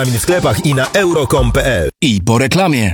W sklepach i na euro.com.pl. I po reklamie.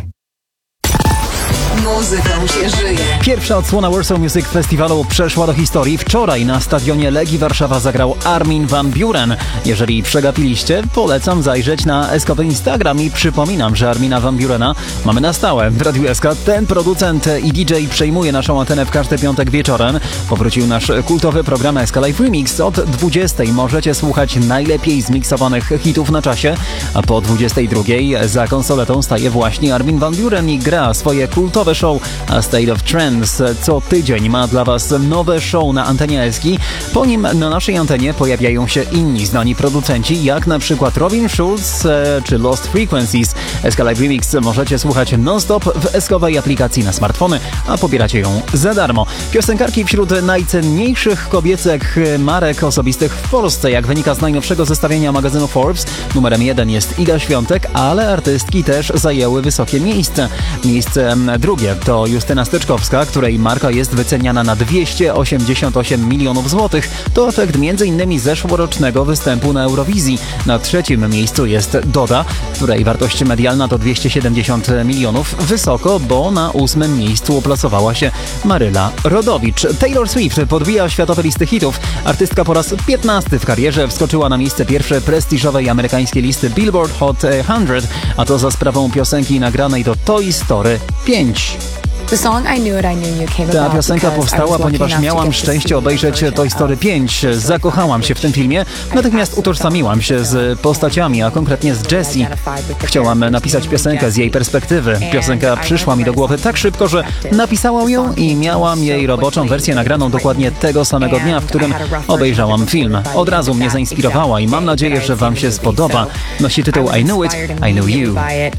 Muzyką się żyje. Pierwsza odsłona Warsaw Music Festiwalu przeszła do historii. Wczoraj na stadionie Legii Warszawa zagrał Armin van Buuren. Jeżeli przegapiliście, polecam zajrzeć na Eskowy Instagram i przypominam, że Armina van Buurena mamy na stałe w Radiu SK. Ten producent i DJ przejmuje naszą antenę w każdy piątek wieczorem. Powrócił nasz kultowy program SK Live Remix. Od 20 możecie słuchać najlepiej zmiksowanych hitów na czasie, a po 22 za konsoletą staje właśnie Armin van Buuren i gra swoje kultowe show A State of Trance. Co tydzień ma dla Was nowe show na antenie Eski. Po nim na naszej antenie pojawiają się inni znani producenci, jak na przykład Robin Schulz czy Lost Frequencies. SK Live Remix możecie słuchać non-stop w eskowej aplikacji na smartfony, a pobieracie ją za darmo. Piosenkarki wśród najcenniejszych kobiecych marek osobistych w Polsce. Jak wynika z najnowszego zestawienia magazynu Forbes, numerem 1 jest Iga Świątek, ale artystki też zajęły wysokie miejsce. Miejsce drugie to Justyna Steczkowska, której marka jest wyceniana na 288 milionów złotych. To efekt m.in. zeszłorocznego występu na Eurowizji. Na trzecim miejscu jest Doda, której wartość medialna to 270 milionów. Wysoko, bo na 8. miejscu oplasowała się Maryla Rodowicz. Taylor Swift podbija światowe listy hitów. Artystka po raz 15 w karierze wskoczyła na miejsce pierwsze prestiżowej amerykańskiej listy Billboard Hot 100, a to za sprawą piosenki nagranej do Toy Story 5. Ta piosenka powstała, ponieważ miałam szczęście obejrzeć Toy Story 5. Zakochałam się w tym filmie. Natychmiast utożsamiłam się z postaciami, a konkretnie z Jessie. Chciałam napisać piosenkę z jej perspektywy. Piosenka przyszła mi do głowy tak szybko, że napisałam ją i miałam jej roboczą wersję nagraną dokładnie tego samego dnia, w którym obejrzałam film. Od razu mnie zainspirowała i mam nadzieję, że Wam się spodoba. Nosi tytuł I Knew It, I Knew You.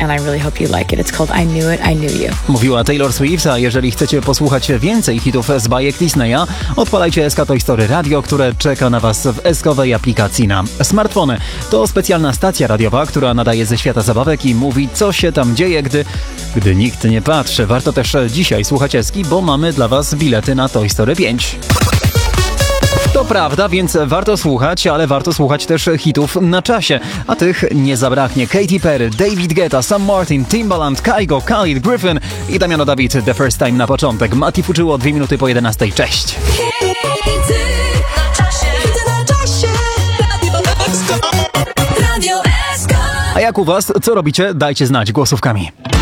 Mówiła Taylor Swift. A jeżeli chcecie posłuchać więcej hitów z bajek Disneya, odpalajcie SK Toy Story Radio, które czeka na Was w eskowej aplikacji na smartfony. To specjalna stacja radiowa, która nadaje ze świata zabawek i mówi, co się tam dzieje, gdy nikt nie patrzy. Warto też dzisiaj słuchać Eski, bo mamy dla Was bilety na Toy Story 5. To prawda, więc warto słuchać, ale warto słuchać też hitów na czasie. A tych nie zabraknie. Katy Perry, David Guetta, Sam Martin, Timbaland, Kygo, Khalid, Griffin i Damiano David The First Time na początek. Mati Fuczyło 2 minuty po 11. Cześć! A jak u Was? Co robicie? Dajcie znać głosówkami.